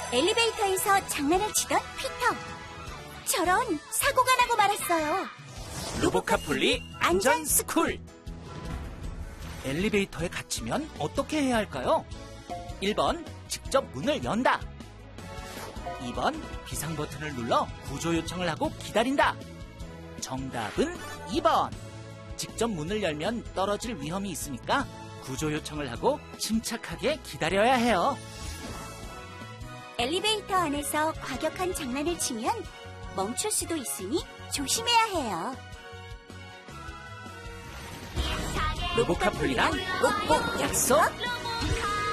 엘리베이터에서 장난을 치던 피터. 저런, 사고가 나고 말았어요. 로보카폴리 안전스쿨. 엘리베이터에 갇히면 어떻게 해야 할까요? 1번, 직접 문을 연다. 2번, 비상 버튼을 눌러 구조 요청을 하고 기다린다. 정답은 2번. 직접 문을 열면 떨어질 위험이 있으니까 구조 요청을 하고 침착하게 기다려야 해요. 엘리베이터 안에서 과격한 장난을 치면 멈출 수도 있으니 조심해야 해요. 로보카폴리랑 꼭꼭 약속!